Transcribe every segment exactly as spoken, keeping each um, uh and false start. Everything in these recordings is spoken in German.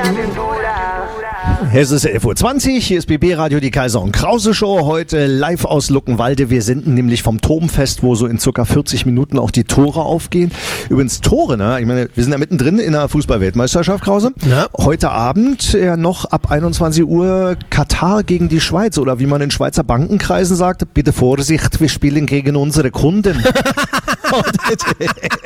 Es ist elf Uhr zwanzig, hier ist B B Radio, die Kaiser und Krause Show, heute live aus Luckenwalde. Wir senden nämlich vom Turmfest, wo so in circa vierzig Minuten auch die Tore aufgehen. Übrigens Tore, ne? Ich meine, wir sind ja mittendrin in der Fußball-Weltmeisterschaft, Krause. Ja. Heute Abend ja noch ab einundzwanzig Uhr Katar gegen die Schweiz, oder wie man in Schweizer Bankenkreisen sagt, bitte Vorsicht, wir spielen gegen unsere Kunden. wird,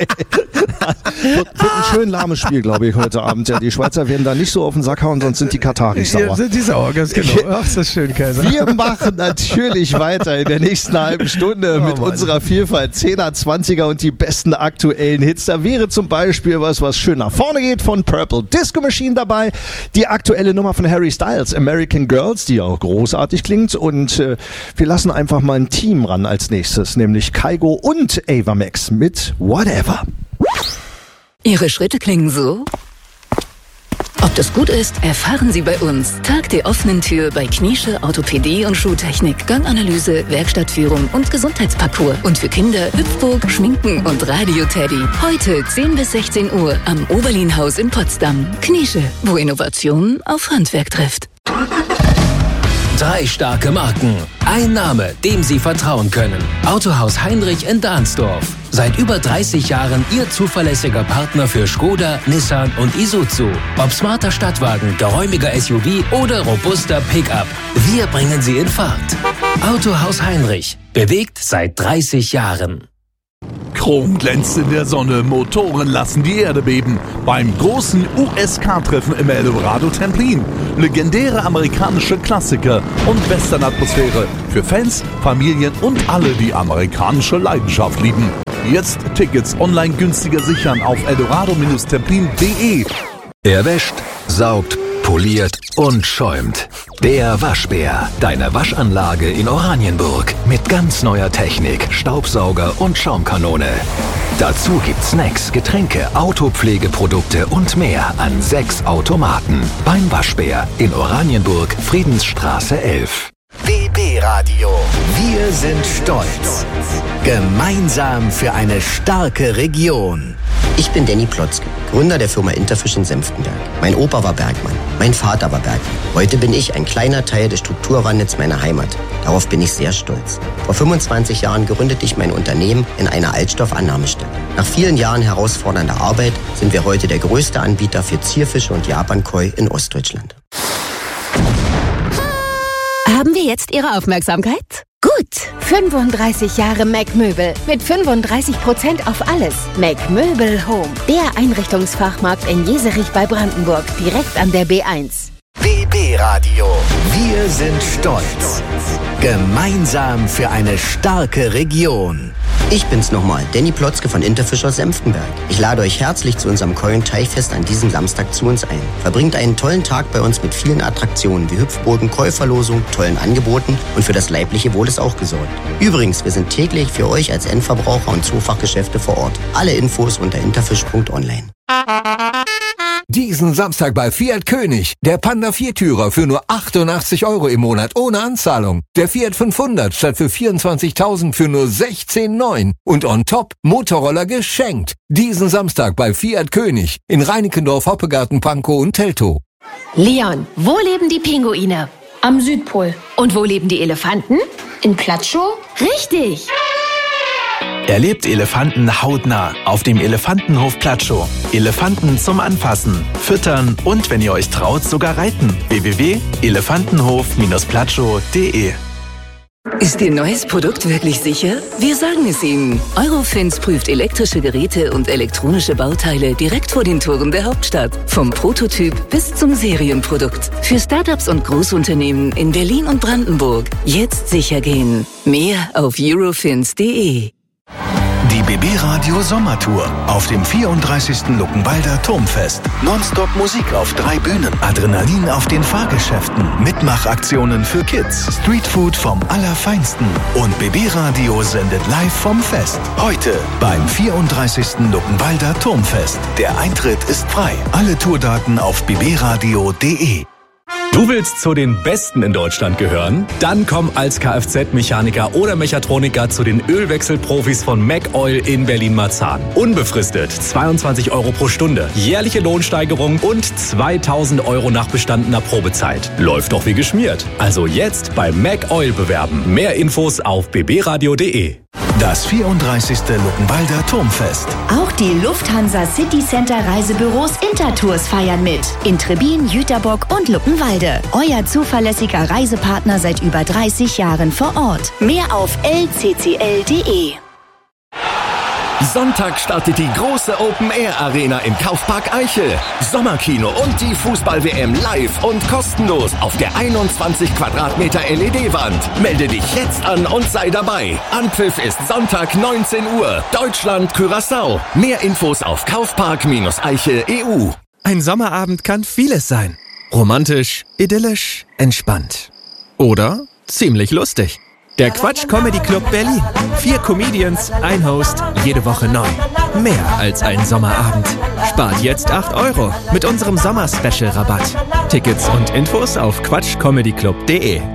wird ein schön lahmes Spiel, glaube ich, heute Abend. Ja, die Schweizer werden da nicht so auf den Sack hauen, sonst sind die Kataris sauer. Ja, sind die sauer, ganz genau. Ach, ist das schön, Kaiser. Wir machen natürlich weiter in der nächsten halben Stunde oh, mit Mann. unserer Vielfalt zehner, zwanziger und die besten aktuellen Hits. Da wäre zum Beispiel was, was schön nach vorne geht, von Purple Disco Machine dabei. Die aktuelle Nummer von Harry Styles, American Girls, die auch großartig klingt. Und äh, wir lassen einfach mal ein Team ran als nächstes, nämlich Kygo und Ava Max mit Whatever. Ihre Schritte klingen so. Ob das gut ist, erfahren Sie bei uns. Tag der offenen Tür bei Kniesche Orthopädie und Schuhtechnik, Ganganalyse, Werkstattführung und Gesundheitsparcours. Und für Kinder Hüpfburg, Schminken und Radio-Teddy. Heute zehn bis sechzehn Uhr am Oberlin-Haus in Potsdam. Kniesche, wo Innovation auf Handwerk trifft. Drei starke Marken. Ein Name, dem Sie vertrauen können. Autohaus Heinrich in Dahnsdorf. Seit über dreißig Jahren Ihr zuverlässiger Partner für Skoda, Nissan und Isuzu. Ob smarter Stadtwagen, geräumiger S U V oder robuster Pickup. Wir bringen Sie in Fahrt. Autohaus Heinrich. Bewegt seit dreißig Jahren. Chrom glänzt in der Sonne, Motoren lassen die Erde beben. Beim großen U S K-Treffen im Eldorado Templin. Legendäre amerikanische Klassiker und Western-Atmosphäre. Für Fans, Familien und alle, die amerikanische Leidenschaft lieben. Jetzt Tickets online günstiger sichern auf eldorado templin punkt de. Er wäscht, saugt, poliert und schäumt. Der Waschbär, deine Waschanlage in Oranienburg. Mit ganz neuer Technik, Staubsauger und Schaumkanone. Dazu gibt's Snacks, Getränke, Autopflegeprodukte und mehr an sechs Automaten. Beim Waschbär in Oranienburg, Friedensstraße elf. B B Radio. Wir sind stolz. Gemeinsam für eine starke Region. Ich bin Danny Plotzke, Gründer der Firma Interfish in Senftenberg. Mein Opa war Bergmann, mein Vater war Bergmann. Heute bin ich ein kleiner Teil des Strukturwandels meiner Heimat. Darauf bin ich sehr stolz. Vor fünfundzwanzig Jahren gründete ich mein Unternehmen in einer Altstoffannahmestelle. Nach vielen Jahren herausfordernder Arbeit sind wir heute der größte Anbieter für Zierfische und Japankoi in Ostdeutschland. Haben wir jetzt Ihre Aufmerksamkeit? Gut, fünfunddreißig Jahre Mac Möbel mit fünfunddreißig Prozent auf alles. Mac Möbel Home, der Einrichtungsfachmarkt in Jeserich bei Brandenburg, direkt an der B eins. B B Radio. Wir sind stolz. Gemeinsam für eine starke Region. Ich bin's nochmal, Danny Plotzke von Interfish aus Senftenberg. Ich lade euch herzlich zu unserem Koi- und Teichfest an diesem Samstag zu uns ein. Verbringt einen tollen Tag bei uns mit vielen Attraktionen wie Hüpfburgen, Koi-Verlosung, tollen Angeboten und für das leibliche Wohl ist auch gesorgt. Übrigens, wir sind täglich für euch als Endverbraucher und Zoofachgeschäfte vor Ort. Alle Infos unter interfish punkt online. Diesen Samstag bei Fiat König. Der Panda Viertürer für nur achtundachtzig Euro im Monat ohne Anzahlung. Der Fiat fünfhundert statt für vierundzwanzigtausend für nur sechzehn Komma neun. Und on top Motorroller geschenkt. Diesen Samstag bei Fiat König in Reinickendorf, Hoppegarten, Pankow und Teltow. Leon, wo leben die Pinguine? Am Südpol. Und wo leben die Elefanten? In Platschow? Richtig! Erlebt Elefanten hautnah auf dem Elefantenhof Platschow. Elefanten zum Anfassen, Füttern und, wenn ihr euch traut, sogar reiten. w w w punkt elefantenhof platschow punkt de. Ist Ihr neues Produkt wirklich sicher? Wir sagen es Ihnen. Eurofins prüft elektrische Geräte und elektronische Bauteile direkt vor den Toren der Hauptstadt. Vom Prototyp bis zum Serienprodukt. Für Startups und Großunternehmen in Berlin und Brandenburg. Jetzt sicher gehen. Mehr auf eurofins punkt de. Die B B Radio Sommertour auf dem vierunddreißigsten Luckenwalder Turmfest. Nonstop Musik auf drei Bühnen, Adrenalin auf den Fahrgeschäften, Mitmachaktionen für Kids, Streetfood vom Allerfeinsten und B B Radio sendet live vom Fest. Heute beim vierunddreißigsten Luckenwalder Turmfest. Der Eintritt ist frei. Alle Tourdaten auf b b radio punkt de. Du willst zu den Besten in Deutschland gehören? Dann komm als Kfz-Mechaniker oder Mechatroniker zu den Ölwechselprofis von McOil in Berlin-Marzahn. Unbefristet zweiundzwanzig Euro pro Stunde, jährliche Lohnsteigerung und zweitausend Euro nach bestandener Probezeit. Läuft doch wie geschmiert. Also jetzt bei McOil bewerben. Mehr Infos auf b b radio punkt d e. Das vierunddreißigste Luckenwalder Turmfest. Auch die Lufthansa City Center Reisebüros Intertours feiern mit. In Trebin, Jüterbock und Luckenwalde. Euer zuverlässiger Reisepartner seit über dreißig Jahren vor Ort. Mehr auf l c c l punkt d e. Sonntag startet die große Open-Air-Arena im Kaufpark Eichel. Sommerkino und die Fußball-W M live und kostenlos auf der einundzwanzig Quadratmeter L E D-Wand. Melde dich jetzt an und sei dabei. Anpfiff ist Sonntag neunzehn Uhr. Deutschland, Curaçao. Mehr Infos auf kaufpark eichel punkt e u. Ein Sommerabend kann vieles sein. Romantisch, idyllisch, entspannt. Oder ziemlich lustig. Der Quatsch Comedy Club Berlin. Vier Comedians, ein Host, jede Woche neu. Mehr als ein Sommerabend. Spart jetzt acht Euro mit unserem Sommer-Special-Rabatt. Tickets und Infos auf quatsch comedy club punkt d e.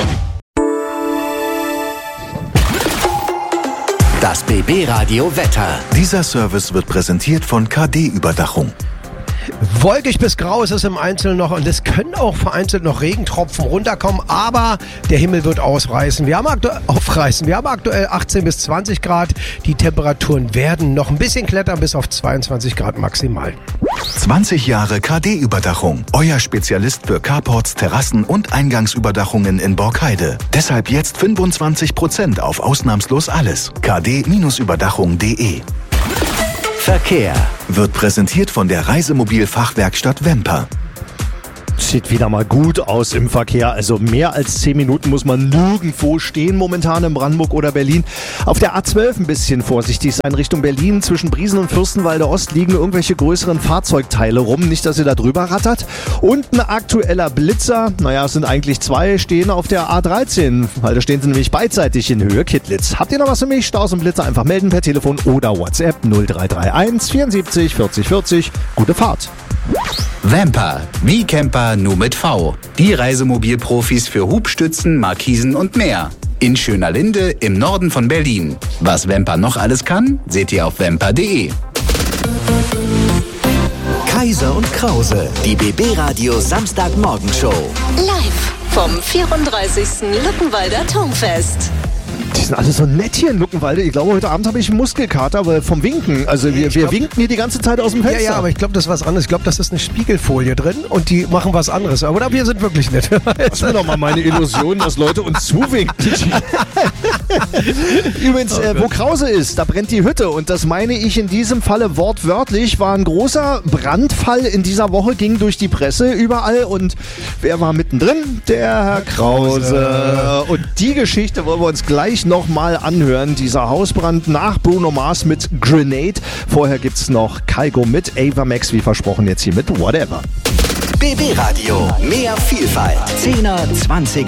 Das B B-Radio Wetter. Dieser Service wird präsentiert von K D-Überdachung. Wolkig bis grau ist es im Einzelnen noch und es können auch vereinzelt noch Regentropfen runterkommen, aber der Himmel wird ausreißen. Wir haben aktuell, aufreißen. Wir haben aktuell achtzehn bis zwanzig Grad. Die Temperaturen werden noch ein bisschen klettern bis auf zweiundzwanzig Grad maximal. zwanzig Jahre K D-Überdachung. Euer Spezialist für Carports, Terrassen und Eingangsüberdachungen in Borkheide. Deshalb jetzt fünfundzwanzig Prozent auf ausnahmslos alles. k d Überdachung punkt d e. Verkehr wird präsentiert von der Reisemobilfachwerkstatt Wemper. Sieht wieder mal gut aus im Verkehr. Also mehr als zehn Minuten muss man nirgendwo stehen momentan in Brandenburg oder Berlin. Auf der A zwölf ein bisschen vorsichtig sein Richtung Berlin. Zwischen Briesen und Fürstenwalde Ost liegen irgendwelche größeren Fahrzeugteile rum. Nicht, dass ihr da drüber rattert. Und ein aktueller Blitzer, naja, es sind eigentlich zwei, stehen auf der A dreizehn. Weil da stehen sie nämlich beidseitig in Höhe Kittlitz. Habt ihr noch was für mich? Staus und Blitzer einfach melden per Telefon oder WhatsApp null drei drei eins vierundsiebzig vierzig vierzig. Gute Fahrt. Vamper, wie Camper nur mit V. Die Reisemobilprofis für Hubstützen, Markisen und mehr. In Schöner Linde im Norden von Berlin. Was Vamper noch alles kann, seht ihr auf vamper punkt d e. Kaiser und Krause, die B B-Radio Samstagmorgenshow. Live vom vierunddreißigsten Luckenwalder Turmfest. Die sind alle so nett hier in Luckenwalde. Ich glaube, heute Abend habe ich einen Muskelkater, aber vom Winken. Also wir, wir glaub, winken hier die ganze Zeit aus dem Fenster. Ja, ja, aber ich glaube, das ist was anderes. Ich glaube, das ist eine Spiegelfolie drin und die machen was anderes. Aber wir sind wirklich nett. Das ist doch mal meine Illusion, dass Leute uns zuwinken. Übrigens, äh, wo Krause ist, da brennt die Hütte. Und das meine ich in diesem Falle wortwörtlich. War ein großer Brandfall in dieser Woche, ging durch die Presse überall. Und wer war mittendrin? Der Herr Krause. Und die Geschichte wollen wir uns gleich nochmal anhören. Dieser Hausbrand nach Bruno Mars mit Grenade. Vorher gibt's noch Kygo mit Ava Max, wie versprochen, jetzt hier mit Whatever. B B-Radio, mehr Vielfalt. zehner, zwanziger